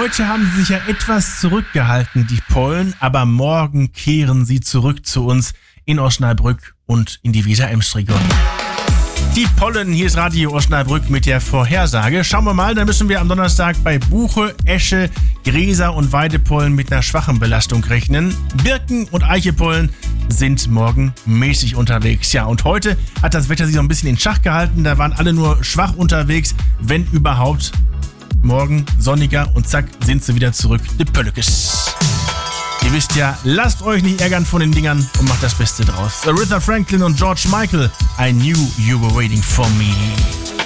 Heute haben sie sich ja etwas zurückgehalten, die Pollen, aber morgen kehren sie zurück zu uns in Osnabrück und in die Weser-Ems-Region. Die Pollen, hier ist Radio Osnabrück mit der Vorhersage. Schauen wir mal, da müssen wir am Donnerstag bei Buche, Esche, Gräser und Weidepollen mit einer schwachen Belastung rechnen. Birken- und Eichepollen sind morgen mäßig unterwegs. Ja, und heute hat das Wetter sich so ein bisschen in Schach gehalten. Da waren alle nur schwach unterwegs, wenn überhaupt. Morgen sonniger und zack, sind sie wieder zurück. Die Pöllekes. Ihr wisst ja, lasst euch nicht ärgern von den Dingern und macht das Beste draus. Aretha Franklin und George Michael, I knew you were waiting for me.